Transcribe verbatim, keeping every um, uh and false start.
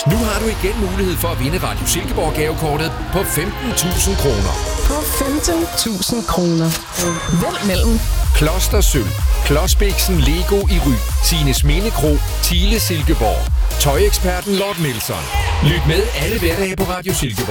Nu har du igen mulighed for at vinde Radio Silkeborg gavekortet på femten tusind kroner. På femten tusind kroner. Vælg mellem Klostersølv, Klodsbæksen Lego i Ry, Tines Mindekro, Thiele Silkeborg, tøjeksperten Lord Milson. Lyt med alle hverdage på Radio Silkeborg.